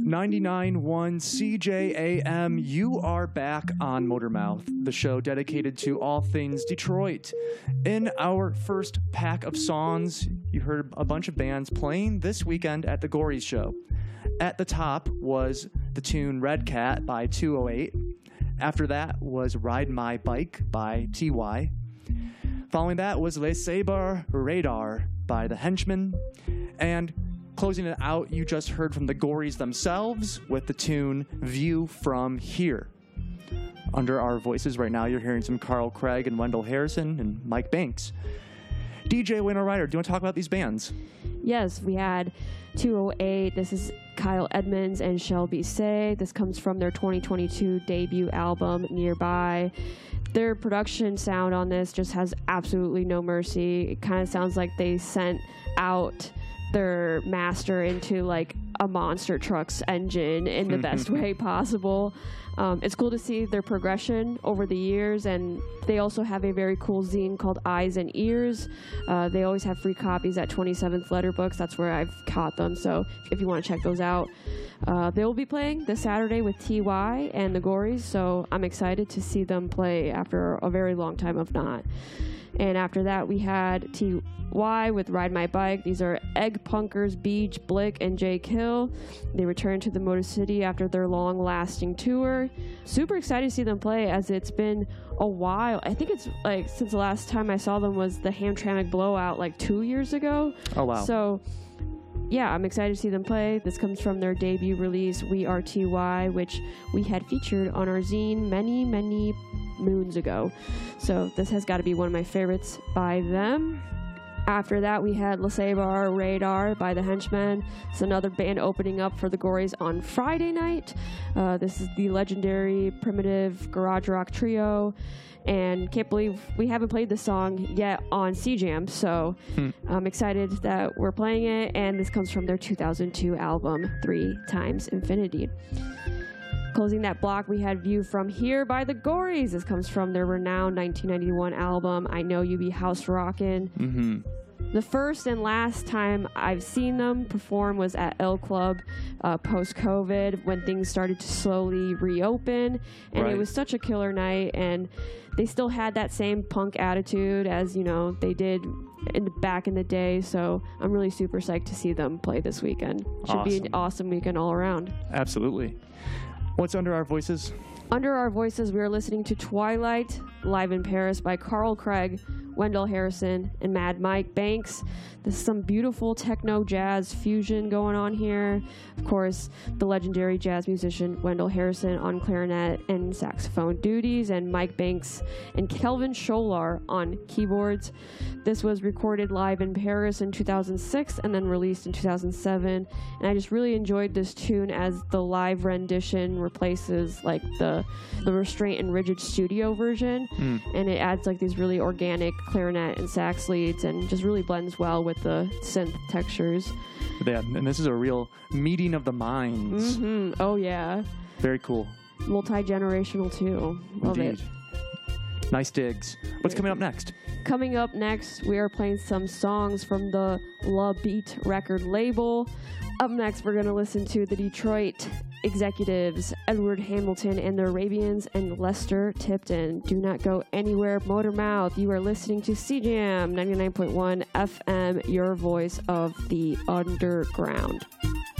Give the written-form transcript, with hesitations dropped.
99.1 CJAM, you are back on Motormouth, the show dedicated to all things Detroit. In our first pack of songs, you heard a bunch of bands playing this weekend at the Gories show. At the top was the tune Red Cat by 208. After that was Ride My Bike by TY. Following that was Le Sabre Radar by The Henchmen. And closing it out, you just heard from the Gories themselves with the tune View From Here. Under our voices right now, you're hearing some Carl Craig and Wendell Harrison and Mike Banks. DJ Wayno Ryder, do you want to talk about these bands? Yes, we had 208. This is Kyle Edmonds and Shelby Say. This comes from their 2022 debut album, Nearby. Their production sound on this just has absolutely no mercy. It kind of sounds like they sent out their master into like a monster truck's engine in the best way possible. It's cool to see their progression over the years, and they also have a very cool zine called Eyes and Ears. They always have free copies at 27th Letter Books. That's where I've caught them, so if you want to check those out. They will be playing this Saturday with TY and the Gories, so I'm excited to see them play after a very long time of not. And after that, we had TY with Ride My Bike. These are Egg Punkers, Beach, Blick, and Jake Hill. They returned to the Motor City after their long-lasting tour. Super excited to see them play, as it's been a while. I think it's like since the last time I saw them was the Hamtramck Blowout like 2 years ago. Oh, wow. So, yeah, I'm excited to see them play. This comes from their debut release, We Are TY, which we had featured on our zine many, many moons ago. So this has got to be one of my favorites by them. After that, we had Le Sabre Radar by The Henchmen. It's another band opening up for the Gories on Friday night. This is the legendary Primitive Garage Rock Trio. And can't believe we haven't played this song yet on CJAM, so I'm excited that we're playing it. And this comes from their 2002 album, 3 Times Infinity. Closing that block, we had View From Here by the Gories. This comes from their renowned 1991 album, I Know You Be House Rockin'. The first and last time I've seen them perform was at L Club post-COVID, when things started to slowly reopen. And It was such a killer night, and they still had that same punk attitude as, you know, they did back in the day. So I'm really super psyched to see them play this weekend. Should be an awesome weekend all around. Absolutely. What's under our voices? Under our voices, we are listening to Twilight, live in Paris by Carl Craig, Wendell Harrison, and Mad Mike Banks. There's some beautiful techno jazz fusion going on here. Of course, the legendary jazz musician Wendell Harrison on clarinet and saxophone duties, and Mike Banks and Kelvin Scholar on keyboards. This was recorded live in Paris in 2006 and then released in 2007. And I just really enjoyed this tune, as the live rendition replaces like the restraint and rigid studio version. And it adds like these really organic clarinet and sax leads, and just really blends well with the synth textures. Yeah, and this is a real meeting of the minds. Oh yeah. Very cool. Multi-generational too. Love Indeed. it. Nice digs. What's coming up next? Coming up next, we are playing some songs from the La Beat record label. Up next, we're going to listen to the Detroit Executives, Edward Hamilton and the Arabians, and Lester Tipton. Do not go anywhere, Motormouth. You are listening to CJAM 99.1 FM, your voice of the underground.